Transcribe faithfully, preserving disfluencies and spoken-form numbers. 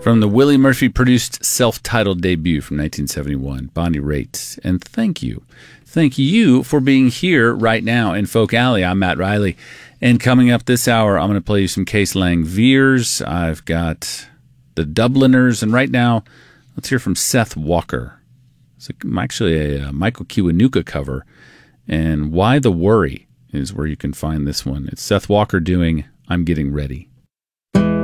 From the Willie Murphy-produced self-titled debut from nineteen seventy-one, Bonnie Raitt. And thank you. Thank you for being here right now in Folk Alley. I'm Matt Riley. And coming up this hour, I'm going to play you some Case Lang Veers. I've got the Dubliners. And right now, let's hear from Seth Walker. It's actually a Michael Kiwanuka cover. And Why the Worry is where you can find this one. It's Seth Walker doing I'm Getting Ready.